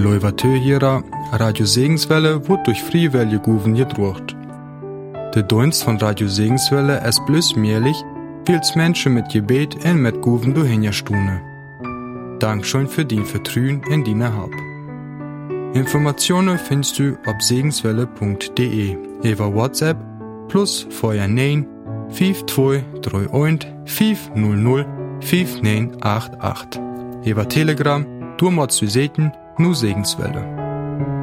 Leuvatö hierer, Radio Segenswelle wird durch Freiwillige Guven gedruckt. Der Dienst von Radio Segenswelle ist bloß möglich, weil's Menschen mit Gebet und mit Guven durchhinstune. Dankeschön für dein Vertrauen in deine Hab. Informationen findest du auf segenswelle.de über WhatsApp plus vorher 9 5231 500 5988. Über Telegram, du musst du sehen, nur Segenswelle.